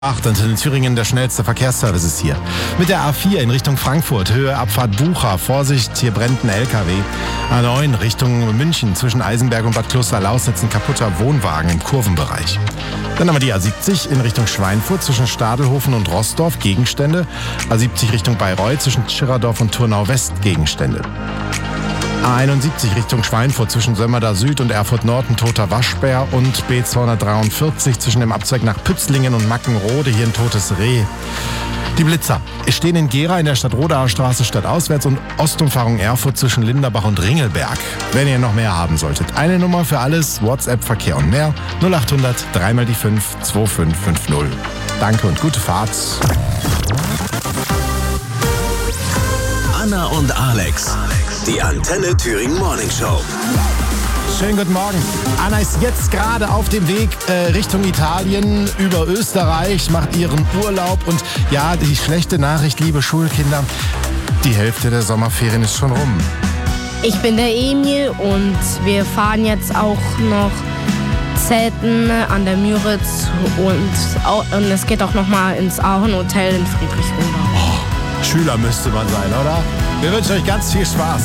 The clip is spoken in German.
8 und in Thüringen der schnellste Verkehrsservice ist hier. Mit der A4 in Richtung Frankfurt, Höhe Abfahrt Bucha. Vorsicht, hier brennt ein LKW. A9 Richtung München, zwischen Eisenberg und Bad Klosterlaus sitzt ein kaputter Wohnwagen im Kurvenbereich. Dann haben wir die A70 in Richtung Schweinfurt, zwischen Stadelhofen und Roßdorf, Gegenstände. A70 Richtung Bayreuth, zwischen Tschirradorf und Turnau West, Gegenstände. A71 Richtung Schweinfurt, zwischen Sömmerda Süd und Erfurt Nord ein toter Waschbär und B243 zwischen dem Abzweig nach Pützlingen und Mackenrode, hier ein totes Reh. Die Blitzer stehen in Gera in der Stadtrodaer Straße stadtauswärts und Ostumfahrung Erfurt zwischen Linderbach und Ringelberg. Wenn ihr noch mehr haben solltet, eine Nummer für alles, WhatsApp, Verkehr und mehr, 0800 3 mal die 5 2550. Danke und gute Fahrt. Anna und Alex, die Antenne Thüringen Morning Show. Schönen guten Morgen. Anna ist jetzt gerade auf dem Weg Richtung Italien, über Österreich, macht ihren Urlaub. Und ja, die schlechte Nachricht, liebe Schulkinder, die Hälfte der Sommerferien ist schon rum. Ich bin der Emil und wir fahren jetzt auch noch Zelten an der Müritz und es geht auch nochmal ins Ahornhotel in Friedrichsruh. Schüler müsste man sein, oder? Wir wünschen euch ganz viel Spaß.